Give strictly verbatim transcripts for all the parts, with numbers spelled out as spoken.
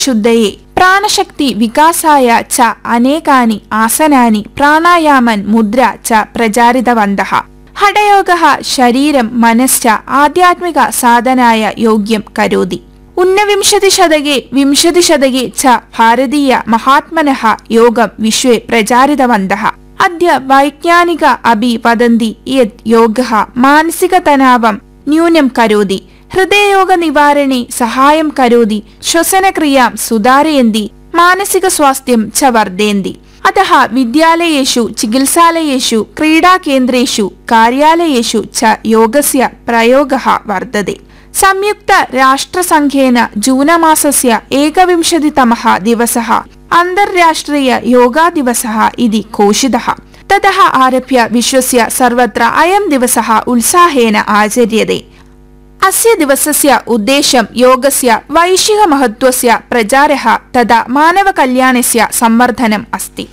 ശുദ്ധയെ പ്രാണശക്തി വികാസായ ച അനേകാനി ആസനാനി പ്രാണായാമൻ മുദ്ര ച പ്രചാരിതവന്തഃ. ഹഠയോഗഃ ശരീരം മനശ്ച ആധ്യാത്മിക സാധനായ യോഗ്യം കരോതി. ഊനവിംശതിശതകേ വിംശതിശതകേ ച ഭാരതീയ മഹാത്മനഃ യോഗം വിശ്വേ പ്രചാരിതവന്തഃ. അദ്യ വൈജ്ഞാനിക അപി വദന്തി യത് യോഗഃ മാനസികതനാവം ന്യൂനം കരോതി, ഹൃദയയോഗ നിവാരണേ സഹായം കരോതി, ശ്വസനക്രിയാം സുധാരയന്തി, മാനസിക സ്വാസ്ഥ്യം ച വർധയന്തി. അതഃ വിദ്യാലയേഷു ചികിത്സാലയേഷു ക്രീഡാകേന്ദ്രേഷു കാര്യാലയേഷു ച യോഗസ്യ പ്രയോഗഃ വർത്തते. സംയുക്ത രാഷ്ട്രസംഘേന ജൂനമാസസ്യ ഏകവിംശതിതമഃ ദിവസഃ അന്തർരാഷ്ട്രീയ യോഗാ ദിവസഃ ഇതി ഘോഷിതഃ. തതഃ ആരഭ്യ വിശ്വസ്യ സർവത്ര അയം ദിവസഃ ഉത്സാഹേന ആചര്യത്തെ. അസ്യ ദിവസസ്യ ഉദ്ദേശം യോഗസ്യ വൈശ്വിക മഹത്വസ്യ പ്രചാരഃ തഥാ മാനവകല്യാണസ്യ സംവർദ്ധനം അസ്തി.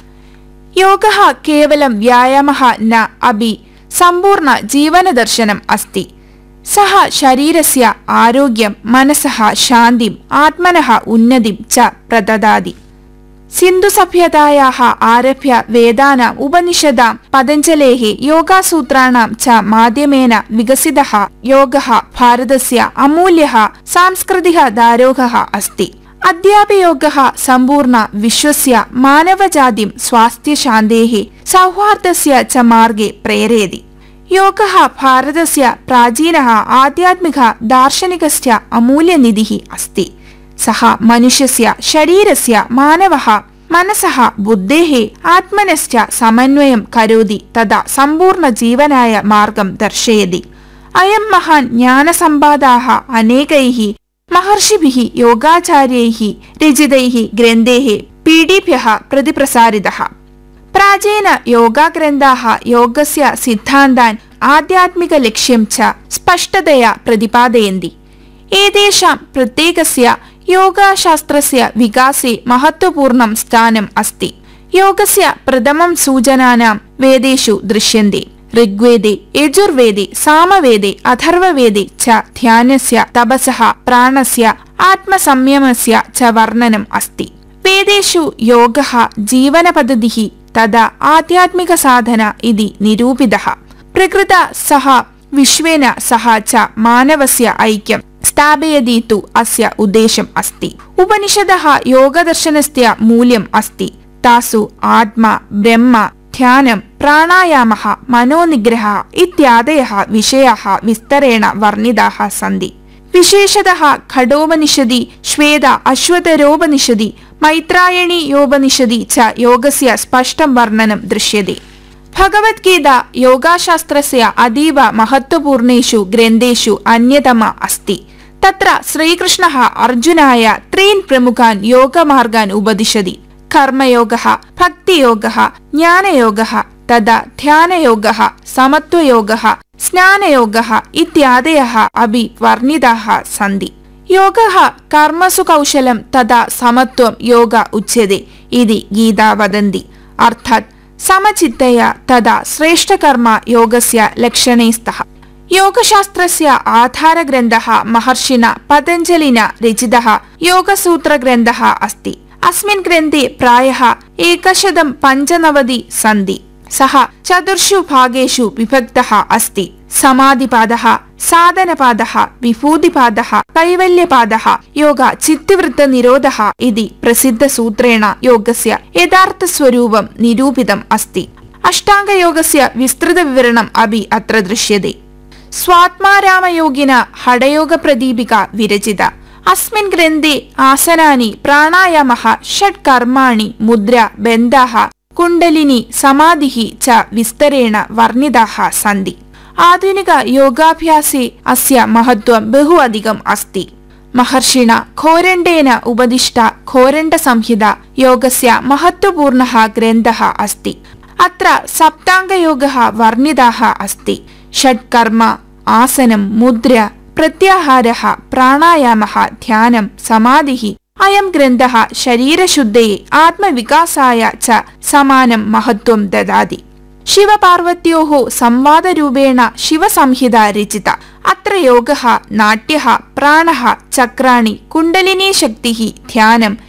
യോഗഃ കേവലം വ്യായാമഃ ന അപി സമ്പൂർണ്ണ ജീവനദർശനം അസ്തി. സഹ ശരീരസ്യ ആരോഗ്യം മനസഃ ശാന്തിം ആത്മനഃ ഉന്നതിം ച പ്രദദാതി. സിന്ധുസഭ്യതായാः ആരഭ്യ വേദാനാം ഉപനിഷദാം പതഞ്ജലേः യോഗാസൂത്രാണാം ച മാധ്യമേന വികസിതः യോഗः ഭാരതസ്യ അമൂല്യः സാംസ്കൃതിക ധാരോഹः അസ്തി. അദ്യാപി യോഗः സമ്പൂർണ്ണ വിശ്വസ്യ മാനവജാതിം സ്വാസ്ഥ്യശാന്തേः സൗഹാർദ്ദസ്യ ച മാർഗേ പ്രേരയതി. യോഗः ഭാരതസ്യ പ്രാചീനः ആധ്യാത്മിക ദാർശനികശ്ച അമൂല്യനിധിः അസ്തി. സഹ മനുഷ്യസ്യ ശരീരസ്യ മാനവഃ മനസഃ ബുദ്ധേഃ ആത്മനശ്ച സമന്വയം കരോതി തഥാ സമ്പൂർണ്ണ ജീവനായ മാർഗം ദർശയതി. അയം മഹാൻ ജ്ഞാനസമ്പാദാഃ അനേകൈഃ മഹർഷിഭിഃ യോഗാചാര്യൈഃ രചിതൈഃ ഗ്രന്ഥൈഃ പീഠിഭ്യഃ പ്രതിപ്രസാരിതഃ. പ്രാചീന യോഗാഗ്രന്ഥാഃ യോഗസ്യ സിദ്ധാന്താൻ ആധ്യാത്മിക ലക്ഷ്യം ച സ്പഷ്ടതയാ പ്രതിപാദയന്തി. ഏതേഷാം പ്രത്യേകസ്യ യോഗാശാസ്ത്രസ്യ വികാസേ മഹത്വപൂർണം സ്ഥാനം അസ്തി. യോഗസ്യ പ്രഥമം സൂചനാനാം വേദേഷു ദൃശ്യന്തെ. ഋഗ്വേദേ യജുർവേദേ സാമവേദേ അഥർവവേദേ ച ധ്യാനസ്യ തപസഃ പ്രാണസ്യ ആത്മസംയമസ്യ ച വർണ്ണനം അസ്തി. വേദേഷു യോഗഃ ജീവനപദ്ധതിഃ തഥാ ആധ്യാത്മിക സാധന ഇതി നിരൂപിതഃ. പ്രകൃത സഹ വിശ്വേന സഹ ച മാനവസ്യ ഐക്യം സ്ഥാപയതി തു അസ്യ ഉദ്ദേശം അസ്തി. ഉപനിഷദഃ യോഗദർശനസ്യ മൂല്യം അസ്തി. താസു ആത്മ ബ്രഹ്മ ധ്യാനം പ്രാണായാമഃ മനോനിഗ്രഹഃ ഇത്യാദയഃ വിഷയാः വിസ്തരേണ വർണ്ണിതാः സന്തി. വിശേഷതഃ ഖഡോപനിഷദി ശ്വേത അശ്വതരോപനിഷദി മൈത്രായണീയോപനിഷദി ച യോഗസ്യ സ്പഷ്ടം വർണ്ണനം ദൃശ്യത്തെ. ഭഗവദ്ഗീത യോഗാശാസ്ത്രസ്യ അതീവ മഹത്വപൂർണേഷു ഗ്രന്ഥേഷു അന്യതമ അസ്തി. തത്ര ശ്രീകൃഷ്ണഃ അർജുനായ ത്രീൻ പ്രമുഖാൻ യോഗമാർഗാൻ ഉപദിശതി. കർമ്മയോഗഃ ഭക്തിയോഗഃ ജ്ഞാനയോഗഃ തഥാ ധ്യാനയോഗഃ സമത്വയോഗഃ സ്നാനയോഗഃ ഇത്യാദയഃ അപി വർണ്ണിതാः സന്തി. യോഗഃ കർമ്മസു കൗശലം തഥാ സമത്വം യോഗ ഉച്യത്തെ ഇതി ഗീതാ വദന്തി. അർത്ഥാത് സമചിത്തയ തഥാ ശ്രേഷ്ഠകർമ്മ യോഗസ്യ ലക്ഷണേ സ്തഃ. യോഗശാസ്ത്രസ്യ ആധാരഗ്രന്ഥഃ മഹർഷിണ പതഞ്ജലിന രചിതഃ യോഗസൂത്രഗ്രന്ഥഃ അസ്തി. അസ്മിൻ ഗ്രന്ഥേ പ്രായഃ ഏകശതം പഞ്ചനവതി സന്തി. സഹ ചതുർഷു ഭാഗേഷു വിഭക്തഃ അസ്തി. സമാധിപാദഃ സാധനപാദഃ വിഭൂതിപാദഃ കൈവല്യപാദഃ യോഗ ചിത്തിവൃത്ത നിരോധഃ ഇതി പ്രസിദ്ധസൂത്രേണ യോഗസ്യ യഥാർത്ഥ സ്വരൂപം നിരൂപിതം അസ്തി. അഷ്ടാംഗയോഗസ്യ വിസ്തൃത വിവരണം അപി അത്ര ദൃശ്യത്തെ. സ്വാത്മാരാമയോഗിന ഹഠയോഗ പ്രദീപിക വിരചിത. അസ്മിൻ ഗ്രന്ഥേ ആസനാനി പ്രാണായാമഃ ഷഡ് കർമാണി മുദ്ര ബന്ധാഃ കുണ്ടലിനി സമാധിഃ ച വിസ്തരേണ വർണ്ണിതാഃ സന്തി. ആധുനിക യോഗാഭ്യാസേ അസ്യ മഹത്വം ബഹു അധികം അസ്തി. മഹർഷിണ ഘോരണ്ഡേന ഉപദിഷ്ട ഘോരണ്ഡ സംഹിത യോഗസ്യ മഹത്വപൂർണഃ ഗ്രന്ഥഃ അസ്തി. അത്ര സപ്താംഗയോഗഃ വർണ്ണിതാഃ അസ്തി. ഷഡ് കർമ്മ ആസനം മുദ്ര പ്രത്യാഹാരഃ പ്രാണായാമഃ ധ്യാനം സമാധിഃ. അയം ഗ്രന്ഥഃ ശരീരശുദ്ധയെ ആത്മവികാസായ ച സമാനം മഹത്വം ദദാതി. शिवपार्वत्योः संवादरूपेण शिवसंहिता रचिता। अत्र योगः, नाट्यः, प्राणः, चक्राणि, कुण्डलिनी शक्तिः, ध्यानं